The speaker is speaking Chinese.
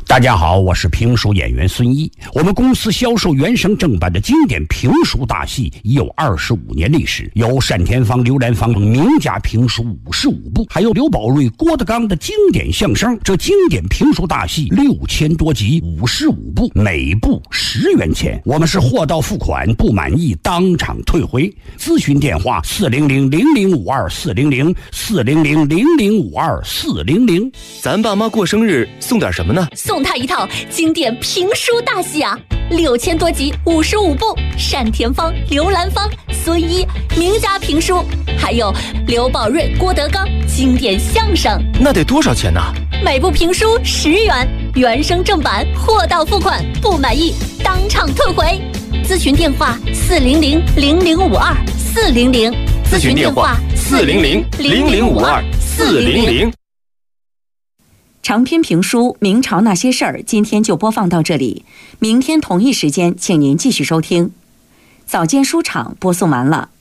大家好，我是评书演员孙一。我们公司销售原声正版的经典评书大戏已有25年历史，有单田芳、刘兰芳名家评书55部，还有刘宝瑞、郭德纲的经典相声。这经典评书大戏6000多集，55部，每部10元钱。我们是货到付款，不满意当场退回。咨询电话400-0052-400，400-0052-400。 咱爸妈过生日送点什么呢？ 送他一套经典评书大戏啊，6000多集，55部，单田芳、刘兰芳、孙一名家评书，还有刘宝瑞、郭德纲经典相声。 那得多少钱呢？ 每部评书10元，原声正版，货到付款，不满意当场退回。咨询电话400-0052-400， 咨询电话400-0052-400。 长篇评书《明朝那些事儿》今天就播放到这里，明天同一时间请您继续收听。早间书场播送完了。